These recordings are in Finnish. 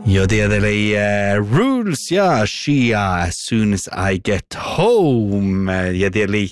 Jo tiedeli rules ja shia as soon as I get home. Ja tiedeli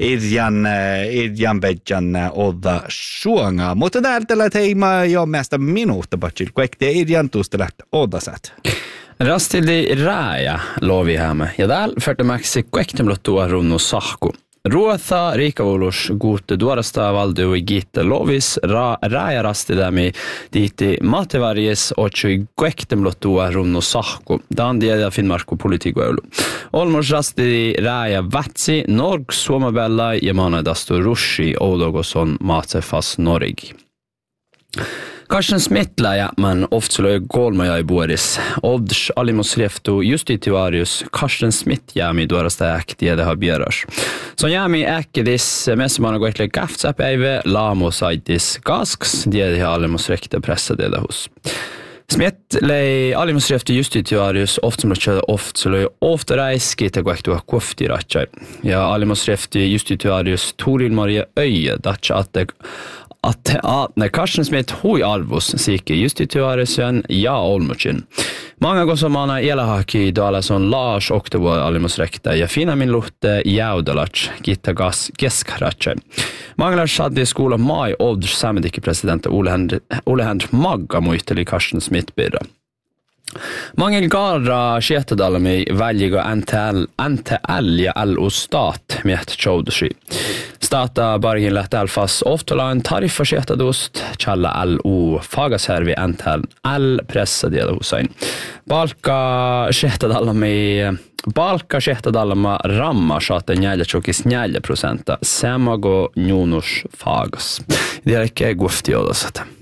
irjan bedjan odda suonga. Mutta täältä teima jo meistä minuutta patsil. Kuekti irjan tuosta lähtee odasat. Rastili rääjä lovihämme. Ja täällä färtemäksi kuektimlottua runnu sahku. Ruotha riikavuulus guutte duorasta valdu i gitte lovis rääjä rastidämi diiti matevarjes otsui kuektimlottua runnu sahku. Dan dieda Finnmarku politiikoilu. Olmos rastidi rääjä vätsi norg suomabella ja manadastu rushi oudogoson matefas norigi. Karsten Smitla man oftslöj golmaja i Boris. Odds alimosreftu justitiarius Karsten Smith jämi duorasta äktiä har bieras. Så jämi äkidis messamana goetle gaftsäpäivä laamosaitis gasks diedi alimosrekta pressade hos. Smith lei alimosreftu justitiarius oftslöj oftareiskita goektua koftiratja. Ja alimosreftu justitiarius Toril Maria Öje datcha att när Karsten Smith hui arvos sikke justitiarisen ja olmuchin. Många gåsomana elahaki dalason Lars Oktobo alimosrekta ja fina min luhte jaudalach gitta gas geskratche. Många sadde skola mai odds samedike president Ole Henrik Magga muisteli Karsten Smith bidra. Många garra shetadalami väljiga NTL ja LO-stat med ett tjodshi. Stata bargin lätt alfas oftala en tariffa shetadost, challa LO fagashervi NTL L-pressa del Hussein. Balka shetadalama ramma shata njälja chokis 4%, samago njunus fagas. Det är inte gufti odosat.